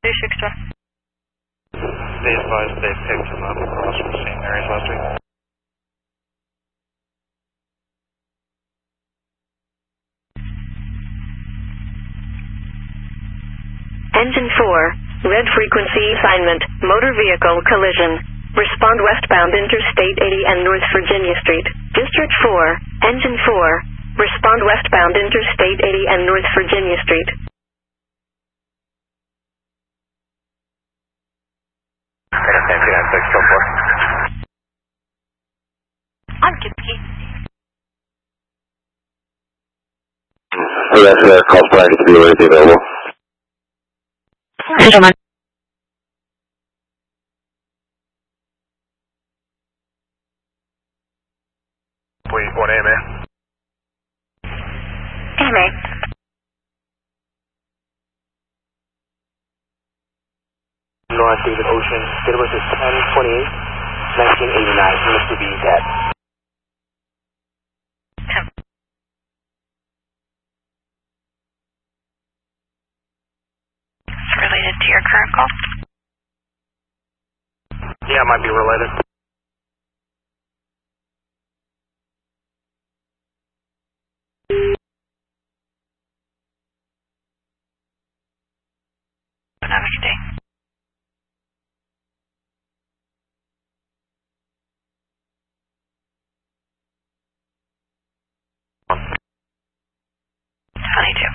261. They advised they picked him up across from St. Mary's last week. Engine 4, red frequency assignment, motor vehicle collision. Respond westbound Interstate 80 and North Virginia Street. District 4, Engine 4, respond westbound Interstate 80 and North Virginia Street. I'm Kitsky. Hey, that's our call flags to be ready available. Gentlemen. Wait, 1 AMA. AMA. North David Ocean, it was 10/28, 1989, Mr. B dead. It's related to your current call? Yeah, it might be related. Have a good day. Funny too.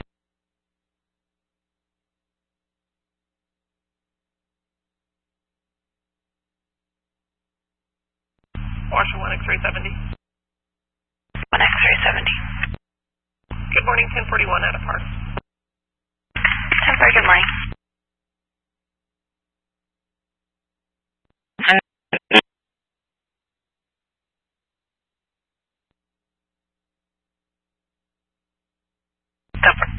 Washington 1X370. 1X370. Good morning, 1041 out of Park. 10-4, good morning. Stopper.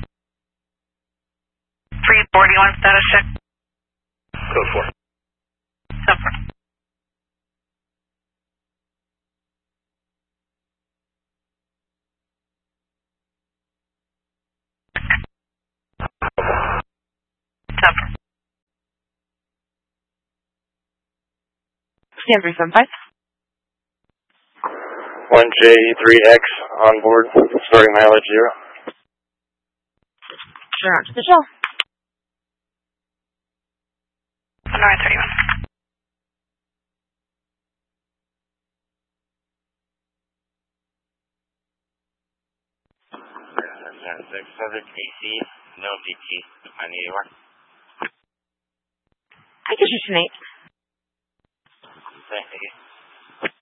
341 status check. Code 4. Stopper. Stopper. Stand 375. 1J3X on board, starting mileage 0. Turn on to the shell. North 31. Subject AC, no DT, define AUR. I guess you should 8. Thank you.